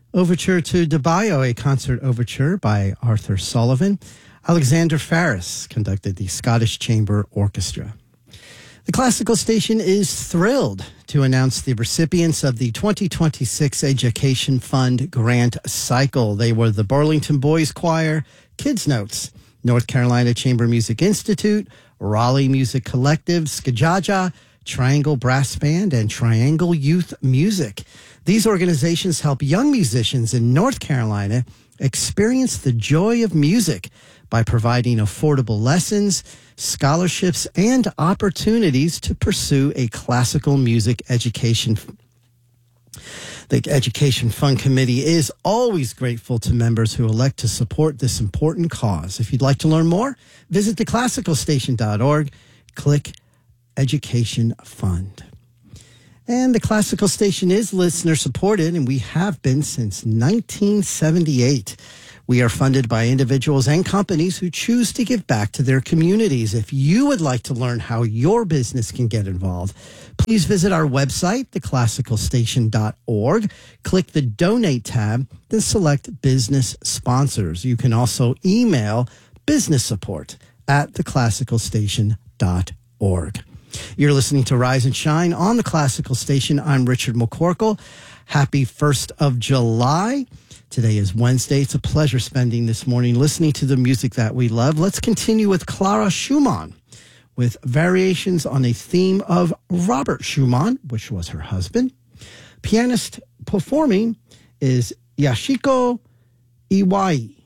Overture to DeBaio, a concert overture by Arthur Sullivan. Alexander Farris conducted the Scottish Chamber Orchestra. The Classical Station is thrilled to announce the recipients of the 2026 Education Fund Grant Cycle. They were the Burlington Boys Choir, Kids Notes, North Carolina Chamber Music Institute, Raleigh Music Collective, Skajaja, Triangle Brass Band, and Triangle Youth Music. These organizations help young musicians in North Carolina experience the joy of music by providing affordable lessons, scholarships, and opportunities to pursue a classical music education. The Education Fund Committee is always grateful to members who elect to support this important cause. If you'd like to learn more, visit theclassicalstation.org, click Education Fund. And the Classical Station is listener supported, and we have been since 1978. We are funded by individuals and companies who choose to give back to their communities. If you would like to learn how your business can get involved, please visit our website, theclassicalstation.org. Click the Donate tab, then select Business Sponsors. You can also email businesssupport@theclassicalstation.org. You're listening to Rise and Shine on the Classical Station. I'm Richard McCorkle. Happy 1st of July. Today is Wednesday. It's a pleasure spending this morning listening to the music that we love. Let's continue with Clara Schumann with variations on a theme of Robert Schumann, which was her husband. Pianist performing is Yashiko Iwai.